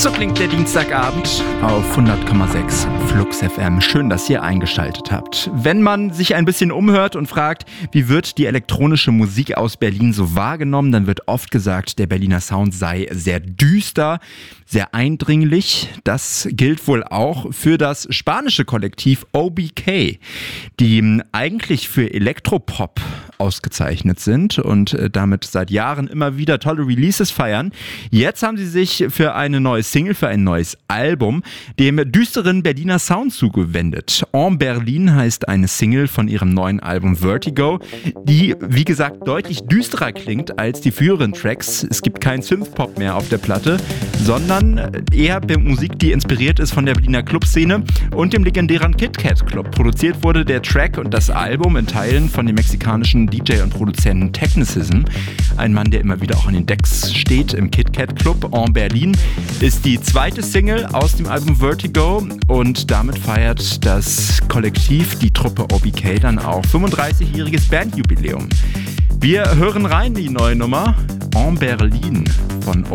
So klingt der Dienstagabend auf 100,6 Flux FM. Schön, dass ihr eingeschaltet habt. Wenn man sich ein bisschen umhört und fragt, wie wird die elektronische Musik aus Berlin so wahrgenommen, dann wird oft gesagt, der Berliner Sound sei sehr düster, sehr eindringlich. Das gilt wohl auch für das spanische Kollektiv OBK, die eigentlich für Elektropop ausgezeichnet sind und damit seit Jahren immer wieder tolle Releases feiern. Jetzt haben sie sich für eine neue Single, für ein neues Album, dem düsteren Berliner Sound zugewendet. En Berlin heißt eine Single von ihrem neuen Album Vertigo, die, wie gesagt, deutlich düsterer klingt als die früheren Tracks. Es gibt keinen Synthpop mehr auf der Platte, sondern eher Musik, die inspiriert ist von der Berliner Clubszene und dem legendären KitKat Club. Produziert wurde der Track und das Album in Teilen von dem mexikanischen DJ und Produzenten Technicism. Ein Mann, der immer wieder auch an den Decks steht im KitKat Club. En Berlin ist die zweite Single aus dem Album Vertigo und damit feiert das Kollektiv, die Truppe OBK, dann auch 35-jähriges Bandjubiläum. Wir hören rein die neue Nummer En Berlin von